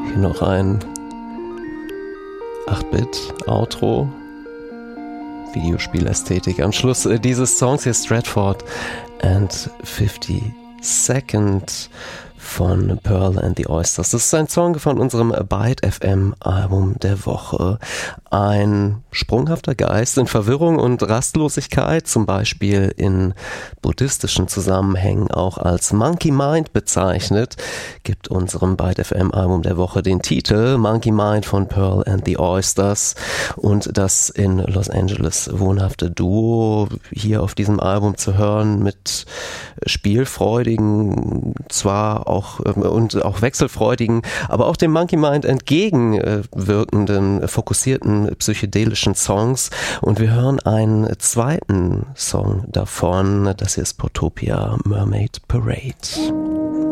Hier noch ein 8-Bit-Outro. Videospielästhetik am Schluss dieses Songs hier, Stratford and 50 Second von Pearl and the Oysters. Das ist ein Song von unserem Byte FM Album der Woche. Ein sprunghafter Geist in Verwirrung und Rastlosigkeit, zum Beispiel in buddhistischen Zusammenhängen auch als Monkey Mind bezeichnet, gibt unserem Byte FM Album der Woche den Titel Monkey Mind von Pearl and the Oysters, und das in Los Angeles wohnhafte Duo hier auf diesem Album zu hören mit spielfreudigen, zwar auch und auch wechselfreudigen, aber auch dem Monkey Mind entgegenwirkenden, fokussierten psychedelischen Songs. Und wir hören einen zweiten Song davon. Das hier ist Portopia Mermaid Parade.